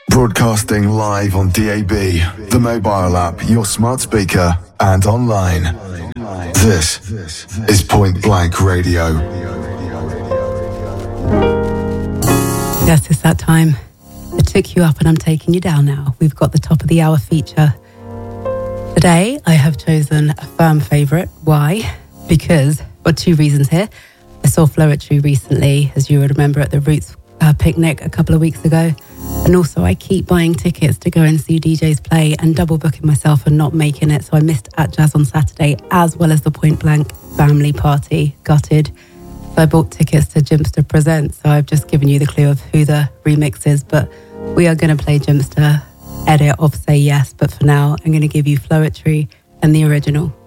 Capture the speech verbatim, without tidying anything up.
Broadcasting live on D A B, the mobile app, your smart speaker, and online. This is Point Blank Radio. Yes, it's that time. I took you up and I'm taking you down now. We've got the top of the hour feature. Today, I have chosen a firm favourite. Why? Because, well, two reasons here. I saw Floetry recently, as you would remember, at the Roots uh, picnic a couple of weeks ago. And also, I keep buying tickets to go and see D Js play and double booking myself and not making it. So I missed At Jazz on Saturday, as well as the Point Blank family party. Gutted. So I bought tickets to Jimpster Presents. So I've just given you the clue of who the remix is. But we are going to play Jimpster edit of Say Yes. But for now, I'm going to give you Floetry and the original.